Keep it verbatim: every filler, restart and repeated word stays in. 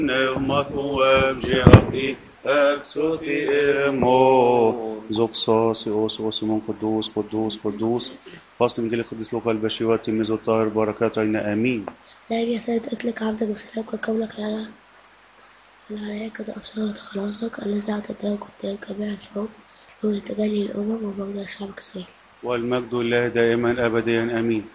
Masłem جربي أكسوتي إرمو زوك صاصي أوس أوس من قدوس قدوس قدوس فاصل إنجيل القديس لوقا البشيرات تلميذ الطاهر بركات علينا آمين. لأن يا سيد أتلك عبدك بسلامك وكونك لا عليك قد أبصرت خلاصك الذي أعطيته قدام جميع الشعوب هو تجلي الأمم ومجد شعبك إسرائيل. والمجد لله دائما أبديا آمين.